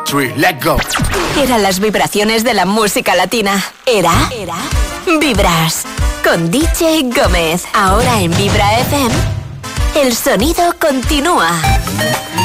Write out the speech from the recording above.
3, let's go. Eran las vibraciones de la música latina. Era Vibras con DJ Gómez. Ahora en Vibra FM, el sonido continúa.